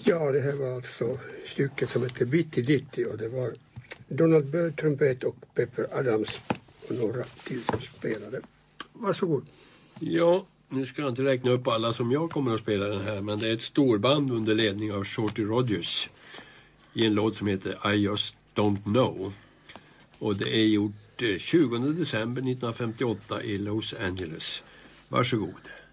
Ja, det här var alltså stycket som hette Bitti Ditti och det var Donald Byrd, trumpet och Pepper Adams och några till som spelade. Varsågod. Ja, nu ska jag inte räkna upp alla som jag kommer att spela den här, men det är ett storband under ledning av Shorty Rogers i en låt som heter I Just Don't Know. Och det är gjort 20 december 1958 i Los Angeles. Varsågod.